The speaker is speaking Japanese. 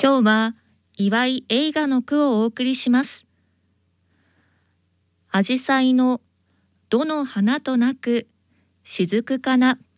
今日は岩井映画の句をお送りします。紫陽花のどの花となく雫かな。